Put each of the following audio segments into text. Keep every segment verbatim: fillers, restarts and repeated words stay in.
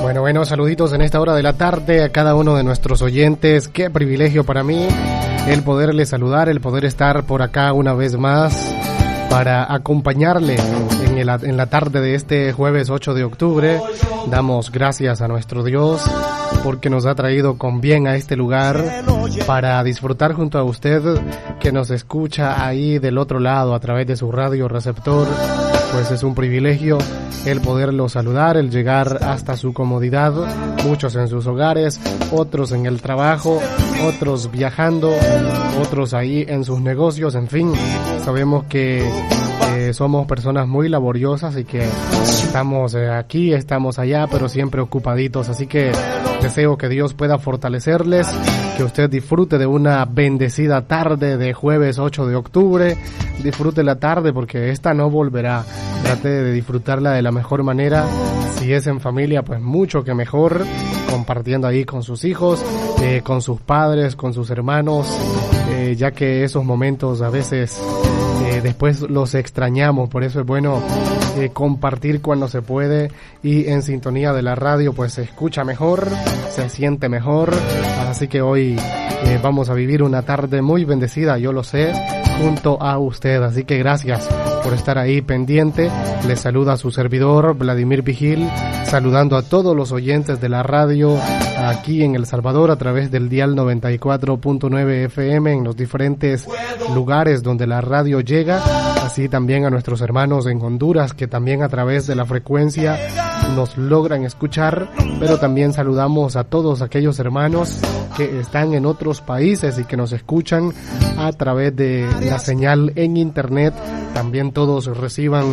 Bueno, bueno, saluditos en esta hora de la tarde a cada uno de nuestros oyentes. Qué privilegio para mí el poderles saludar, el poder estar por acá una vez más para acompañarle en, el, en la tarde de este jueves ocho de octubre. Damos gracias a nuestro Dios porque nos ha traído con bien a este lugar para disfrutar junto a usted que nos escucha ahí del otro lado a través de su radio receptor. Pues es un privilegio el poderlo saludar, el llegar hasta su comodidad, muchos en sus hogares, otros en el trabajo, otros viajando, otros ahí en sus negocios, en fin, sabemos que eh, somos personas muy laboriosas y que estamos eh, aquí, estamos allá, pero siempre ocupaditos, así que deseo que Dios pueda fortalecerles, que usted disfrute de una bendecida tarde de jueves ocho de octubre, disfrute la tarde porque esta no volverá, trate de disfrutarla de la mejor manera, si es en familia pues mucho que mejor, compartiendo ahí con sus hijos, eh, con sus padres, con sus hermanos, eh, ya que esos momentos a veces eh, después los extrañamos, por eso es bueno eh, compartir cuando se puede y en sintonía de la radio pues se escucha mejor, se siente mejor, así que hoy eh, vamos a vivir una tarde muy bendecida, yo lo sé, junto a usted, así que gracias por estar ahí pendiente. Les saluda su servidor Vladimir Vigil, saludando a todos los oyentes de la radio aquí en El Salvador a través del dial noventa y cuatro punto nueve F M en los diferentes lugares donde la radio llega, así también a nuestros hermanos en Honduras que también a través de la frecuencia nos logran escuchar, pero también saludamos a todos aquellos hermanos que están en otros países y que nos escuchan a través de la señal en internet. También todos reciban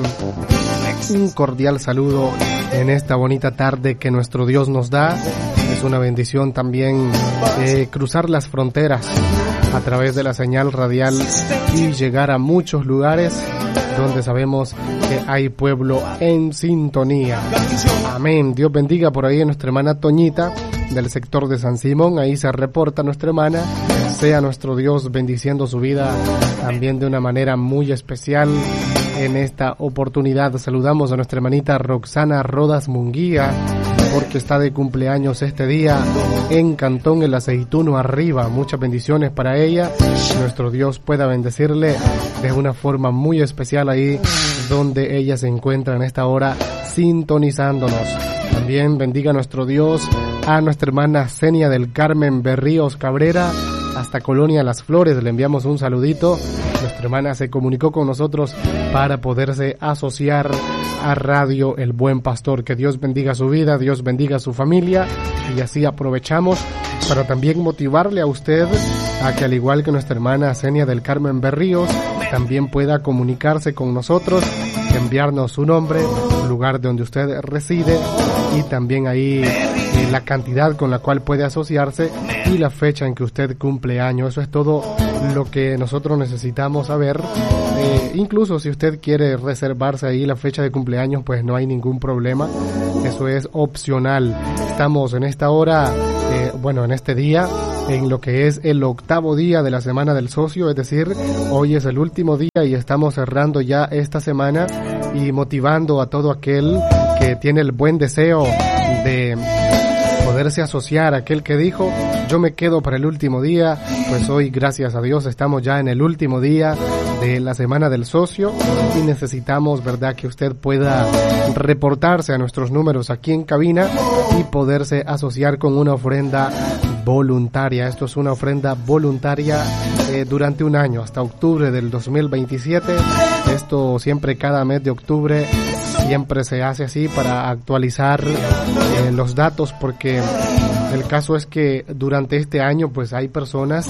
un cordial saludo en esta bonita tarde que nuestro Dios nos da. Es una bendición también eh, cruzar las fronteras a través de la señal radial y llegar a muchos lugares donde sabemos que hay pueblo en sintonía. Amén. Dios bendiga por ahí a nuestra hermana Toñita del sector de San Simón, ahí se reporta nuestra hermana. Sea nuestro Dios bendiciendo su vida también de una manera muy especial en esta oportunidad. Saludamos a nuestra hermanita Roxana Rodas Munguía porque está de cumpleaños este día en Cantón El Aceituno Arriba. Muchas bendiciones para ella. Nuestro Dios pueda bendecirle de una forma muy especial ahí donde ella se encuentra en esta hora sintonizándonos. También bendiga nuestro Dios a nuestra hermana Senia del Carmen Berríos Cabrera hasta Colonia Las Flores. Le enviamos un saludito. Nuestra hermana se comunicó con nosotros para poderse asociar a Radio El Buen Pastor. Que Dios bendiga su vida, Dios bendiga su familia y así aprovechamos para también motivarle a usted a que al igual que nuestra hermana Senia del Carmen Berríos también pueda comunicarse con nosotros, enviarnos su nombre, el lugar donde usted reside y también ahí eh, la cantidad con la cual puede asociarse y la fecha en que usted cumple año. Eso es todo lo que nosotros necesitamos saber. Eh, incluso si usted quiere reservarse ahí la fecha de cumpleaños, pues no hay ningún problema. Eso es opcional. Estamos en esta hora, eh, bueno, en este día, en lo que es el octavo día de la Semana del Socio, es decir, hoy es el último día y estamos cerrando ya esta semana y motivando a todo aquel que tiene el buen deseo de poderse asociar a aquel que dijo, yo me quedo para el último día. Pues hoy, gracias a Dios, estamos ya en el último día de la Semana del Socio y necesitamos, verdad, que usted pueda reportarse a nuestros números aquí en cabina y poderse asociar con una ofrenda voluntaria. Esto es una ofrenda voluntaria eh, durante un año, hasta octubre del dos mil veintisiete. Esto siempre cada mes de octubre siempre se hace así para actualizar eh, los datos, porque el caso es que durante este año pues hay personas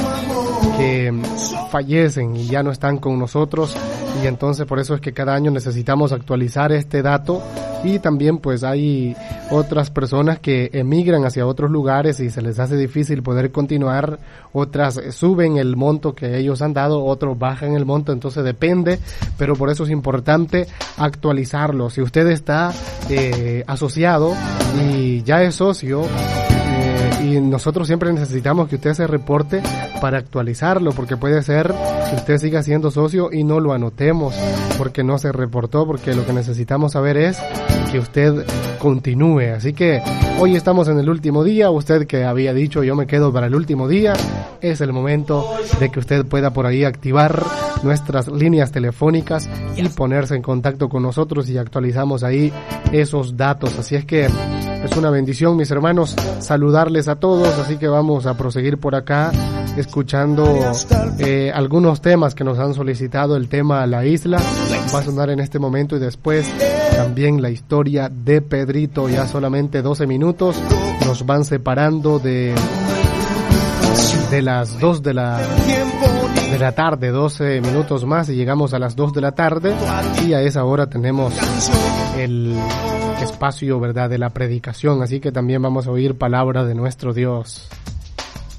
que fallecen y ya no están con nosotros, y entonces por eso es que cada año necesitamos actualizar este dato. Y también pues hay otras personas que emigran hacia otros lugares y se les hace difícil poder continuar, otras suben el monto que ellos han dado, otros bajan el monto, entonces depende, pero por eso es importante actualizarlo. Si usted está eh, asociado y ya es socio, eh, y nosotros siempre necesitamos que usted se reporte para actualizarlo, porque puede ser que usted siga siendo socio y no lo anotemos porque no se reportó, porque lo que necesitamos saber es que usted continúe. Así que hoy estamos en el último día. Usted que había dicho yo me quedo para el último día, es el momento de que usted pueda por ahí activar nuestras líneas telefónicas y ponerse en contacto con nosotros y actualizamos ahí esos datos. Así es que es una bendición, mis hermanos, saludarles a todos. Así que vamos a proseguir por acá escuchando eh, algunos temas que nos han solicitado. El tema La Isla va a sonar en este momento y después también la historia de Pedrito. Ya solamente doce minutos nos van separando de de las dos de la de la tarde, doce minutos más y llegamos a las dos de la tarde, y a esa hora tenemos el espacio, ¿verdad?, de la predicación, así que también vamos a oír palabra de nuestro Dios.